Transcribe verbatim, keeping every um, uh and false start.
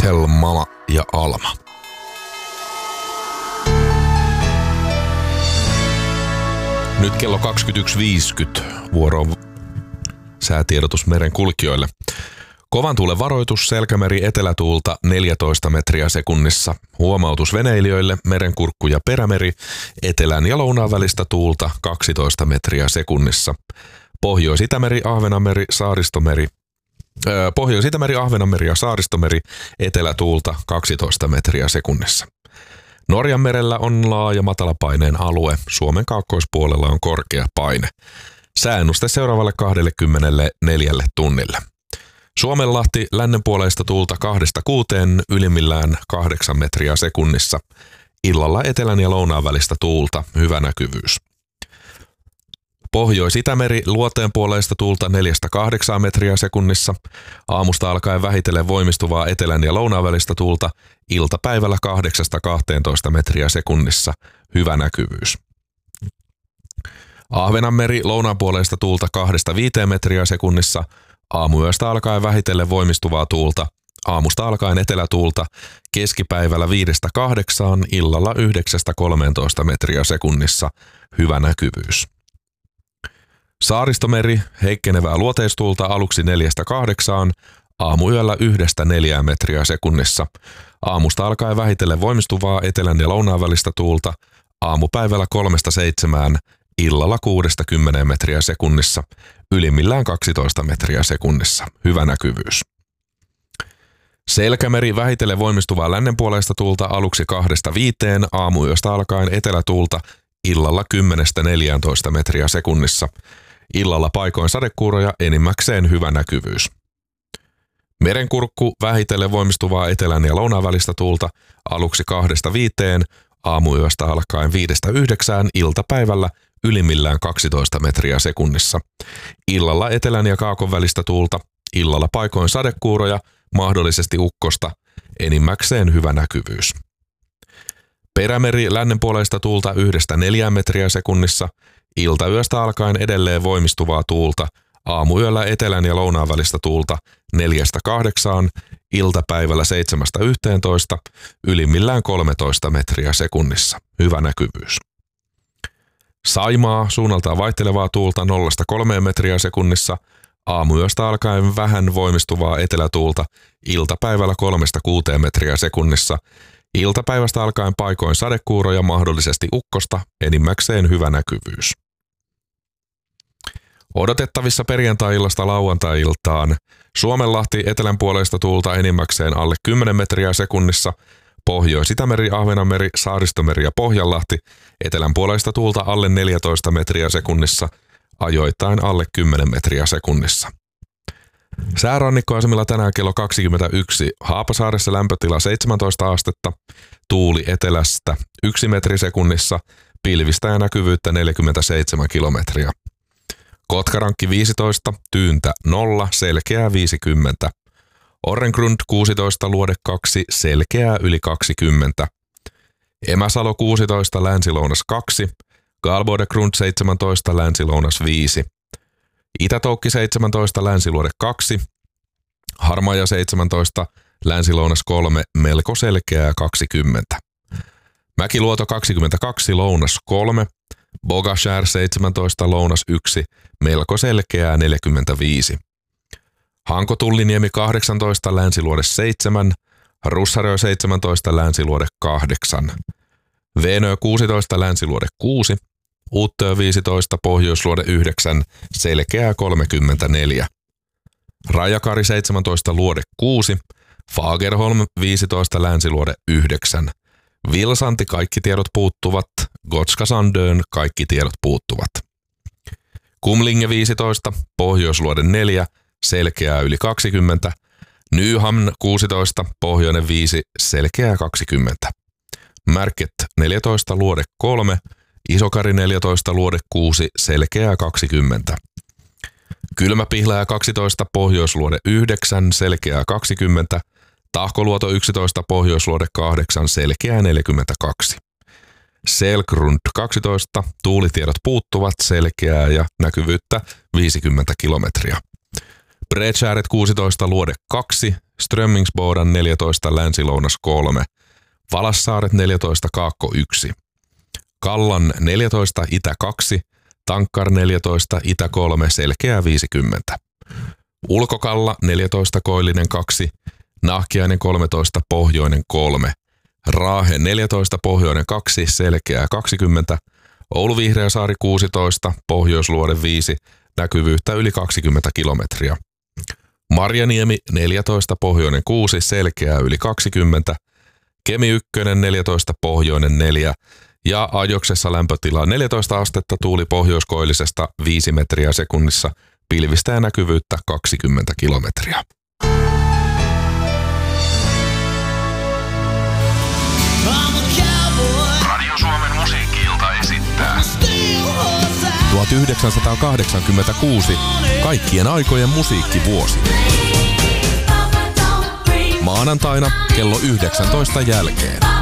Tell Mama ja Alma. Nyt kello kaksikymmentäyksi viisikymmentä vuoroon säätiedotus meren kulkijoille. Kovan tuulen varoitus, selkämeri etelätuulta neljätoista metriä sekunnissa. Huomautus veneilijöille, merenkurkku ja perämeri, etelän ja lounaan välistä tuulta kaksitoista metriä sekunnissa. Pohjois-Itämeri, Ahvenanmeri, Saaristomeri, öö, Pohjois-Itämeri, Ahvenanmeri ja Saaristomeri, etelätuulta kaksitoista metriä sekunnissa. Norjan merellä on laaja matalapaineen alue, Suomen kaakkoispuolella on korkea paine. Sääennuste seuraavalle kaksikymmentäneljä tunnille. Suomenlahti lännenpuoleista tuulta kahdesta kuuteen, ylimmillään kahdeksan metriä sekunnissa. Illalla etelän ja lounaan välistä tuulta, hyvä näkyvyys. Pohjois-Itämeri luoteenpuoleista tuulta neljästä kahdeksaan metriä sekunnissa. Aamusta alkaen vähitellen voimistuvaa etelän ja lounaan välistä tuulta, iltapäivällä kahdeksasta kahteentoista metriä sekunnissa, hyvä näkyvyys. Ahvenanmeri lounaanpuoleista tuulta kahdesta viiteen metriä sekunnissa. Aamuyöstä alkaen vähitellen voimistuvaa tuulta, aamusta alkaen etelätuulta, keskipäivällä viidestä kahdeksaan, illalla yhdeksästä kolmeentoista metriä sekunnissa, hyvä näkyvyys. Saaristomeri, heikkenevää luoteistuulta aluksi neljästä kahdeksaan, aamuyöllä yhdestä neljään metriä sekunnissa, aamusta alkaen vähitellen voimistuvaa etelän ja lounaan välistä tuulta, aamupäivällä kolmesta seitsemään, illalla kuudesta kymmeneen metriä sekunnissa, ylimmillään kaksitoista metriä sekunnissa, hyvä näkyvyys. Selkämeri, vähitellen voimistuvaa lännenpuoleista tuulta aluksi kahdesta viiteen, aamuyöstä alkaen etelätuulta, illalla kymmenestä neljääntoista metriä sekunnissa, illalla paikoin sadekuuroja, enimmäkseen hyvä näkyvyys. Merenkurkku, vähitellen voimistuvaa etelän ja lounaan välistä tuulta aluksi kahdesta viiteen, aamuyöstä alkaen viidestä yhdeksään, iltapäivällä ylimmillään kaksitoista metriä sekunnissa. Illalla etelän ja kaakon välistä tuulta, illalla paikoin sadekuuroja, mahdollisesti ukkosta, enimmäkseen hyvä näkyvyys. Perämeri lännenpuoleista tuulta yhdestä neljään metriä sekunnissa, iltayöstä alkaen edelleen voimistuvaa tuulta, aamuyöllä etelän ja lounaan välistä tuulta neljästä kahdeksaan, iltapäivällä seitsemästä yhteentoista, ylimmillään kolmetoista metriä sekunnissa, hyvä näkyvyys. Saimaa, suunnaltaan vaihtelevaa tuulta nollasta kolmeen metriä sekunnissa, aamuyöstä alkaen vähän voimistuvaa etelätuulta, iltapäivällä kolmesta kuuteen metriä sekunnissa, iltapäivästä alkaen paikoin sadekuuroja, mahdollisesti ukkosta, enimmäkseen hyvä näkyvyys. Odotettavissa perjantai-illasta lauantai-iltaan. Suomenlahti etelänpuoleista tuulta enimmäkseen alle kymmenen metriä sekunnissa, Pohjois-Itämeri, Ahvenanmeri, Saaristomeri ja Pohjanlahti etelänpuoleista tuulta alle neljätoista metriä sekunnissa, ajoittain alle kymmenen metriä sekunnissa. Säärannikkoasemilla tänään kello kaksikymmentäyksi, Haapasaaressa lämpötila seitsemäntoista astetta, tuuli etelästä yksi metri sekunnissa, pilvistä ja näkyvyyttä neljäkymmentäseitsemän kilometriä. Kotkarankki viisitoista, Tyyntä nolla, selkeää viisikymmentä. Orrengrund kuusitoista, Luode kaksi, selkeää yli kaksikymmentä. Emäsalo kuusitoista, Länsi-Lounas kaksi, Galbodegrund seitsemäntoista, Länsi-Lounas viisi. Itätoukki seitsemäntoista, Länsi-Luode kaksi, Harmaja seitsemäntoista, Länsi-Lounas kolme, melko selkeää kaksikymmentä. Mäkiluoto kaksikymmentäkaksi, Lounas kolme, Bogashär seitsemäntoista, Lounas yksi, melko selkeää neljäkymmentäviisi. Hanko-Tulliniemi kahdeksantoista, Länsi-Luode seitsemän, Russarö seitsemäntoista, Länsi-Luode kahdeksan. Veenö kuusitoista, Länsi-Luode kuusi, Uuttöö viisitoista, Pohjois-Luode yhdeksän, selkeää kolmekymmentäneljä. Rajakari seitsemäntoista, Luode kuusi, Fagerholm viisitoista, Länsi-Luode yhdeksän. Vilsanti kaikki tiedot puuttuvat, Gotska Sandön kaikki tiedot puuttuvat. Kumlinge viisitoista, Pohjois-Luode neljä, selkeää yli kaksikymmentä. Nyhamn kuusitoista, Pohjoinen viisi, selkeää kaksikymmentä. Märket neljätoista, Luode kolme, Isokari neljätoista, Luode kuusi, selkeää kaksikymmentä. Kylmäpihlää kaksitoista, Pohjois-Luode yhdeksän, selkeää kaksikymmentä. Tahkoluoto yksitoista, Pohjois-Luode kahdeksan, selkeää neljäkymmentäkaksi. Selkrund kaksitoista, tuulitiedot puuttuvat, selkeää ja näkyvyyttä viisikymmentä kilometriä. Bredshäret kuusitoista, Luode kaksi, Strömmingsboden neljätoista, Länsi-Lounas kolme, Valassaaret neljätoista, Kaakko yksi, Kallan neljätoista, Itä kaksi, Tankkar neljätoista, Itä kolme, Selkeä viisikymmentä, Ulkokalla neljätoista, Koillinen kaksi, Nahkiainen kolmetoista, Pohjoinen kolme, Raahe neljätoista, Pohjoinen kaksi, Selkeä kaksikymmentä, Oulu Vihreäsaari kuusitoista, Pohjoisluode viisi, näkyvyyttä yli kaksikymmentä kilometriä. Marjaniemi neljätoista, Pohjoinen kuusi, Selkeää yli kaksikymmentä, Kemi yksi neljätoista, Pohjoinen neljä ja Ajoksessa lämpötila neljätoista astetta, tuuli pohjoiskoillisesta viisi metriä sekunnissa, pilvistä ja näkyvyyttä kaksikymmentä kilometriä. Radio Suomen musiikki-ilta esittää tuhatyhdeksänsataakahdeksankymmentäkuusi kaikkien aikojen musiikkivuosi. Maanantaina kello yhdeksäntoista jälkeen.